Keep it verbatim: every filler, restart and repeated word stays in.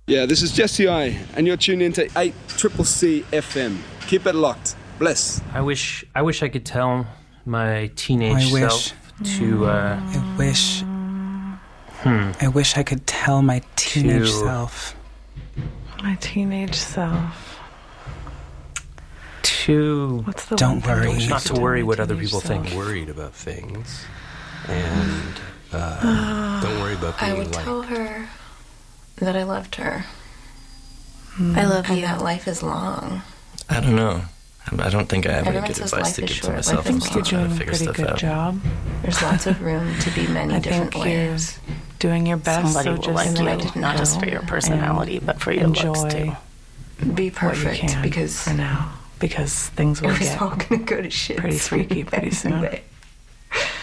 Yeah, this is Jesse I, and you're tuned into eight Triple C F M. Keep it locked. Bless. I wish I wish I could tell my teenage I wish. self to... Uh, I wish... hmm. I wish I could tell my teenage To- self. My teenage self. To... What's the Don't one thing worry. I wish I Not could to tell worry my what other teenage people self? think. Worried about things, and uh, don't worry about being I would like. tell her that I loved her. I love And you. that life is long. I don't know. I don't think I have any Everyone good says advice life to is give to short. myself. Life I is think I'm you're still trying doing to a figure pretty stuff good out. job. There's lots of room to be many I different think you're ways. doing your best. Somebody so will just like then I you, didn't not just for your know personality, and but for your enjoy looks too. Be what perfect you can because for now, because things will it's get all going to go to shit. pretty freaky pretty soon. Anyway.